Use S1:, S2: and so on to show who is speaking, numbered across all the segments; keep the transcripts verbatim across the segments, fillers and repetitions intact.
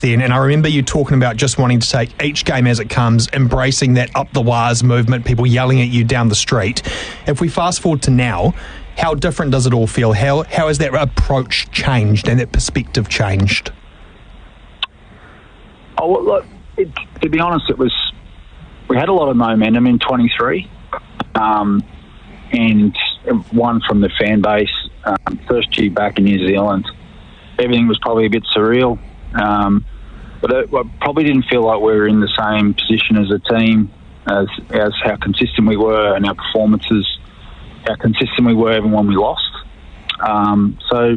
S1: then, and I remember you talking about just wanting to take each game as it comes, embracing that up the wires movement, people yelling at you down the street. If we fast forward to now, how different does it all feel? How how has that approach changed and that perspective changed?
S2: Oh, well, look, it, to be honest, it was we had a lot of momentum in twenty-three, um, and one from the fan base. Um, first year back in New Zealand, everything was probably a bit surreal, um, but it, it probably didn't feel like we were in the same position as a team as as how consistent we were and our performances. How consistent we were even when we lost. Um, so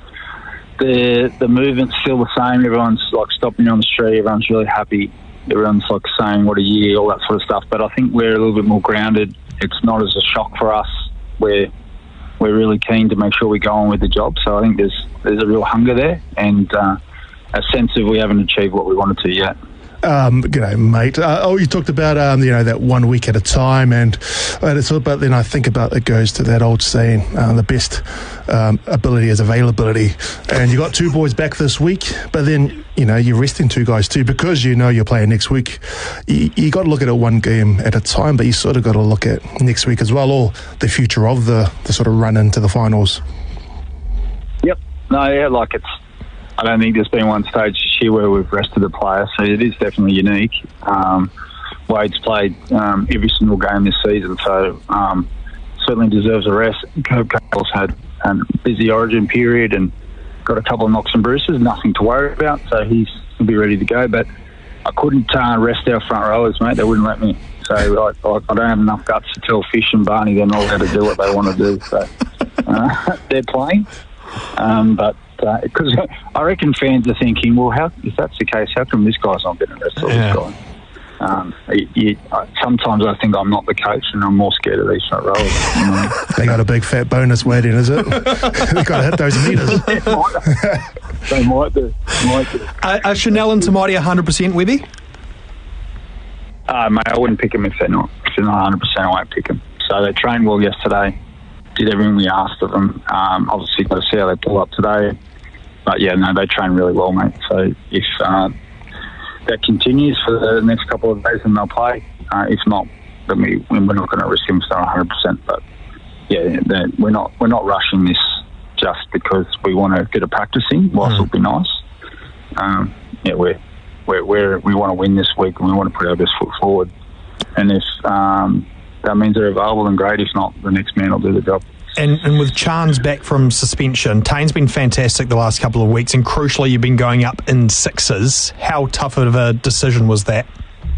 S2: the the movement's still the same. Everyone's like stopping on the street. Everyone's really happy. Everyone's like saying what a year, all that sort of stuff. But I think we're a little bit more grounded. It's not as a shock for us. We're we're really keen to make sure we go on with the job. So I think there's there's a real hunger there and uh, a sense of we haven't achieved what we wanted to yet.
S3: Um, g'day, mate. Uh, oh, you talked about um, you know that one week at a time, and uh, it's all about. Then I think about it goes to that old saying: uh, the best um, ability is availability. And you got two boys back this week, but then you know you're resting two guys too because you know you're playing next week. You, you got to look at it one game at a time, but you sort of got to look at next week as well, or the future of the the sort of run into the finals.
S2: Yep. No, yeah, like it's. I don't think there's been one stage this year where we've rested a player, so it is definitely unique. Um, Wade's played um, every single game this season, so um, certainly deserves a rest. Curb Cale's had a busy origin period and got a couple of knocks and bruises, nothing to worry about, so he's he'll be ready to go. But I couldn't uh, rest our front rowers, mate. They wouldn't let me. So I, I, I don't have enough guts to tell Fish and Barney they're not allowed to do what they want to do. So uh, they're playing, um, but. Because uh, I reckon fans are thinking, well, how if that's the case, how come this guy's not getting arrested? Yeah. This guy. Um, you, you, uh, sometimes I think I'm not the coach, and I'm more scared of these front rowers. You know?
S3: They got a big fat bonus waiting, is it? They got to hit those meters.
S2: They might do. Might do.
S1: Uh, are Chanel and Tamati one hundred percent, Webby?
S2: Uh, mate, I wouldn't pick them if they're not. If they're not one hundred percent, I won't pick them. So they trained well yesterday. Did everything we asked of them. Um, obviously, got to see how they pull up today. But yeah, no, they train really well, mate. So if uh, that continues for the next couple of days, then they'll play. Uh, if not, then we we're not going to risk them staying one hundred percent. But yeah, we're not we're not rushing this just because we want to get a practice in. Whilst mm. it'll be nice, um, yeah, we're we're, we're we want to win this week and we want to put our best foot forward. And if um, that means they're available, then great. If not, the next man will do the job.
S1: And, and with Chance back from suspension, Tane's been fantastic the last couple of weeks, and crucially, you've been going up in sixes. How tough of a decision was that?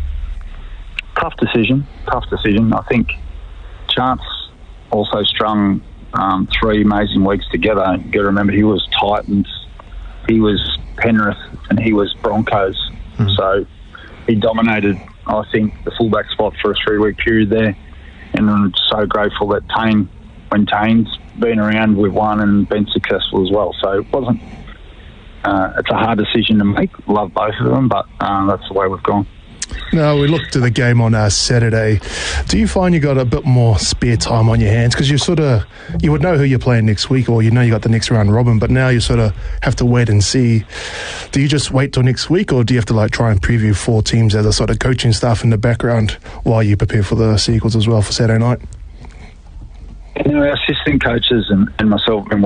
S2: Tough decision, tough decision. I think Chance also strung um, three amazing weeks together. You've got to remember, he was Titans, he was Penrith, and he was Broncos. Mm. So he dominated, I think, the fullback spot for a three-week period there. And I'm so grateful that Tane, when Tane's been around, we've won and been successful as well. So it wasn't, uh, it's a hard decision to make. Love both of them, but uh, that's the way we've gone.
S3: Now, we looked at the game on uh, Saturday. Do you find you got a bit more spare time on your hands? Because you sort of, you would know who you're playing next week, or you know you got the next round robin, but now you sort of have to wait and see. Do you just wait till next week, or do you have to like try and preview four teams as a sort of coaching staff in the background while you prepare for the Seagulls as well for Saturday night?
S2: You know, our assistant coaches and, and myself have been